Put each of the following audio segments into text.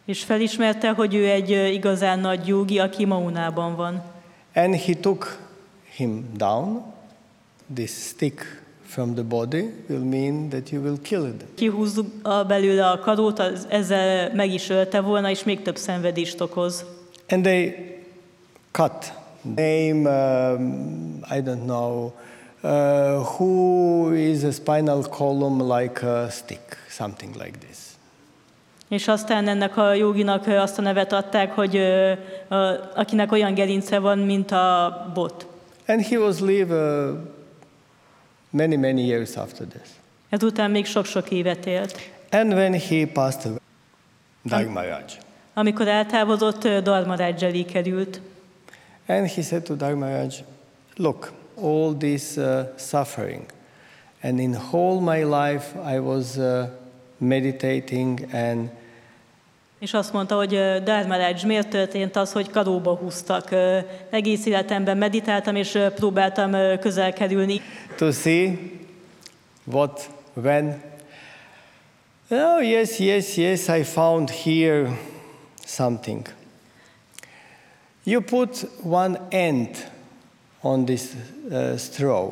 És felismerte, hogy ő egy igazán nagy jógi, aki Maunában van. And he took him down. This stick from the body will mean that you will kill it. Kihúzza belőle a karót, ezzel meg is ölte volna, és még több szenvedést okoz. And they cut. Name, I don't know, who is a spinal column like a stick, something like this. És aztán ennek a jóginak azt a nevet adták, hogy akinek olyan gerince van, mint a bot. And he was live many years after this. Ezután még sok-sok évet élt. And when he passed away, Dharmaraj. Amikor eltávozott, Dharmaraj elé került. And he said to Dharmaraj, look, all this suffering, and in whole my life I was meditating and És azt mondta, hogy Dharmaraj, miért történt az, hogy karóba húztak? Egész életemben meditáltam, és próbáltam közel kerülni. to see what, when. Oh, yes, I found here something. You put one end on this straw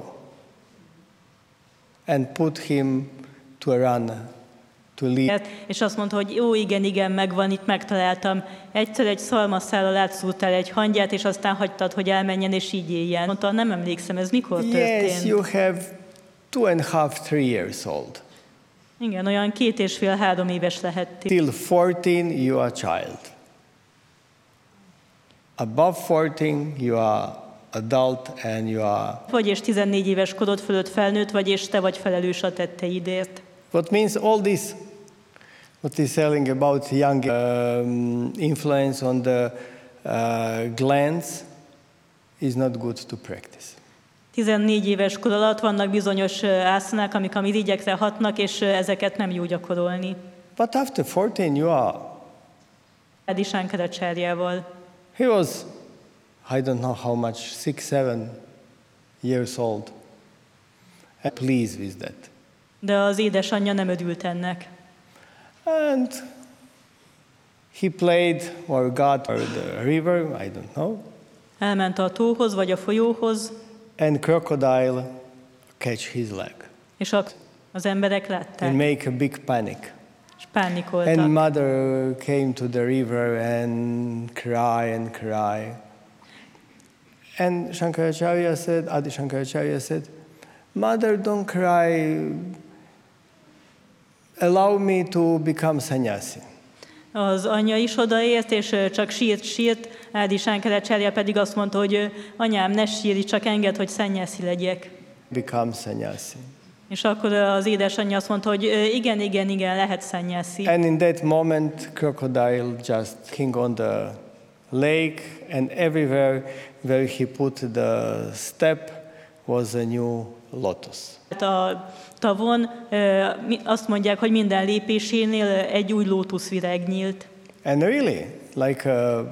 and put him to a run, to leave. És azt mondta, hogy jó, igen, megvan, itt megtaláltam. Egyszer egy szalmaszállal átszúrtál egy hangyát, és aztán hagytad, hogy elmenjen, és így éljen. Mondta, nem emlékszem, ez mikor történt? Yes, you have 2.5, 3 years old. Igen, olyan 2,5-3 éves lehettél. Till 14, you are a child. Above 14, you are adult and you are... Vagy és 14 éves korod fölött felnőtt vagy, és te vagy felelős a tetteidért. What means all this? What is telling about young influence on the glands is not good to practice. 14 éves kor alatt vannak bizonyos ászanák, amik a mirigyekre hatnak, és ezeket nem jó gyakorolni. But after 14, you are... Adi Shankaracsáryával. He was, I don't know how much, 6, 7 years old. And pleased with that. De az édesanyja nem örült ennek. And he played or got or the river, I don't know. Elment a tóhoz, vagy a folyóhoz, And crocodile catch his leg. és az emberek látták, And make a big panic. és pánikoltak. And mother came to the river and cry. And Shankaracharya said, Adi Shankaracharya said, Mother, don't cry. Allow me to become sannyasi. Az anyja is odaért, és csak sírt. Adi Shankaracharya pedig azt mondta, hogy anyám, ne sírj, csak engedd, hogy szennyászi legyek. Become sannyasi. És akkor az édesanyja azt mondta, hogy igen, lehet szennyászi. And in that moment, crocodile just king on the lake, and everywhere where he put the step was a new lotus. A tavon azt mondják, hogy minden lépésénél egy új lótuszvirág nyílt. And really, like